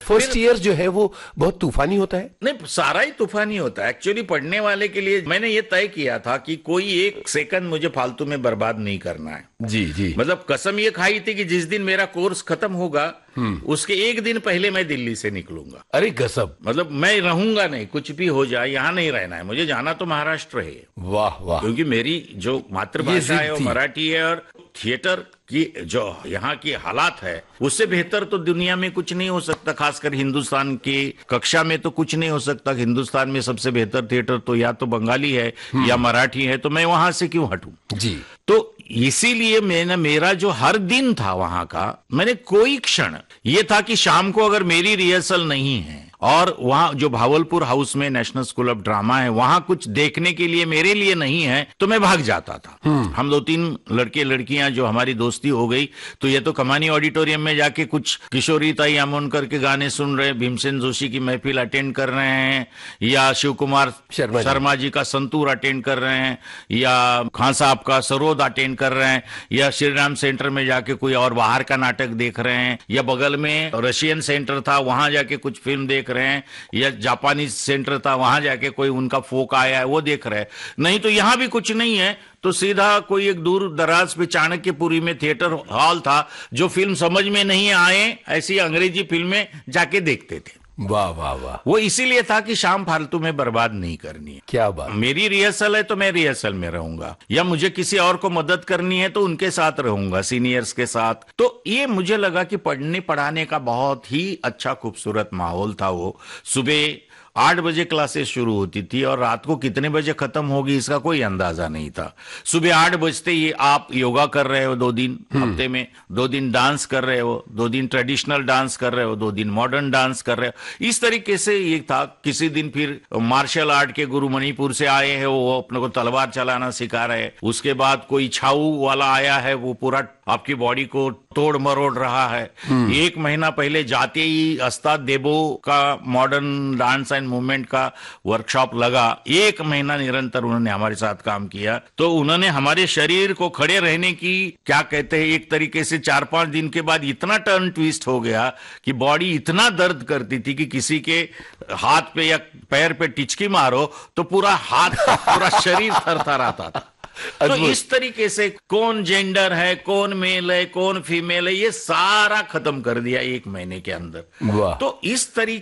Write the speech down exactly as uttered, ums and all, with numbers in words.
First year जो है वो बहुत तूफानी होता है? नहीं, सारा ही तूफानी होता है एक्चुअली। पढ़ने वाले के लिए मैंने ये तय किया था कि कोई एक सेकंड मुझे फालतू में बर्बाद नहीं करना है। जी जी। मतलब कसम ये खाई थी कि जिस दिन मेरा कोर्स खत्म होगा उसके एक दिन पहले मैं दिल्ली से निकलूंगा। अरे गजब। मतलब मैं रहूंगा नहीं, कुछ भी हो जाए यहाँ नहीं रहना है मुझे, जाना तो महाराष्ट्र है। वाह वाह। क्योंकि मेरी जो मातृभाषा है वो मराठी है, और थिएटर की जो यहाँ की हालात है उससे बेहतर तो दुनिया में कुछ नहीं हो सकता। खासकर हिंदुस्तान की कक्षा में तो कुछ नहीं हो सकता। हिंदुस्तान में सबसे बेहतर थिएटर तो या तो बंगाली है या मराठी है, तो मैं वहां से क्यों हटूं। जी। तो इसीलिए मैंने, मेरा जो हर दिन था वहां का, मैंने कोई क्षण ये था कि शाम को अगर मेरी रिहर्सल नहीं है और वहां जो भावलपुर हाउस में नेशनल स्कूल ऑफ ड्रामा है वहां कुछ देखने के लिए मेरे लिए नहीं है तो मैं भाग जाता था। हम दो तीन लड़के लड़कियां जो हमारी दोस्ती हो गई, तो ये तो कमानी ऑडिटोरियम में जाके कुछ किशोरी ताई आमोनकर के गाने सुन रहे, भीमसेन जोशी की महफिल अटेंड कर रहे हैं, या शिव कुमार शर्मा, शर्मा जी का संतूर अटेंड कर रहे हैं, या खान साहब का सरोद अटेंड कर रहे हैं, या श्रीराम सेंटर में जाके कोई और बाहर का नाटक देख रहे हैं, या बगल में रशियन सेंटर था वहां जाके कुछ फिल्म देख रहे हैं, या जापानीज सेंटर था वहां जाके कोई उनका फोक आया है वो देख रहे हैं। नहीं तो यहां भी कुछ नहीं है तो सीधा कोई एक दूर दराज पे चाणक्यपुरी में थिएटर हॉल था, जो फिल्म समझ में नहीं आए ऐसी अंग्रेजी फिल्में जाके देखते थे। वाह वाह वाह। वो इसीलिए था कि शाम फालतू में बर्बाद नहीं करनी है। क्या बात। मेरी रिहर्सल है तो मैं रिहर्सल में रहूंगा, या मुझे किसी और को मदद करनी है तो उनके साथ रहूंगा, सीनियर्स के साथ। तो ये मुझे लगा कि पढ़ने पढ़ाने का बहुत ही अच्छा खूबसूरत माहौल था। वो सुबह आठ बजे क्लासेस शुरू होती थी और रात को कितने बजे खत्म होगी इसका कोई अंदाजा नहीं था। सुबह आठ बजते ही आप योगा कर रहे हो दो दिन हफ्ते में, दो दिन डांस कर रहे हो, दो दिन ट्रेडिशनल डांस कर रहे हो, दो दिन मॉडर्न डांस कर रहे हो। इस तरीके से ये था। किसी दिन फिर मार्शल आर्ट के गुरु मणिपुर से आए हैं, वो अपने को तलवार चलाना सिखा रहे हैं। उसके बाद कोई छाऊ वाला आया है, वो पूरा आपकी बॉडी को तोड़ मरोड़ रहा है। एक महीना पहले जाते ही अस्ताद देबो का मॉडर्न डांस एंड मूवमेंट का वर्कशॉप लगा। एक महीना निरंतर उन्होंने हमारे साथ काम किया। तो उन्होंने हमारे शरीर को खड़े रहने की, क्या कहते हैं, एक तरीके से चार पांच दिन के बाद इतना टर्न ट्विस्ट हो गया कि बॉडी इतना दर्द करती थी कि किसी के हाथ पे या पैर पे टिचकी मारो तो पूरा हाथ पूरा शरीर थरथराता था। तो इस तरीके से कौन जेंडर है, कौन मेल है, कौन फीमेल है, ये सारा खत्म कर दिया एक महीने के अंदर। तो इस तरीके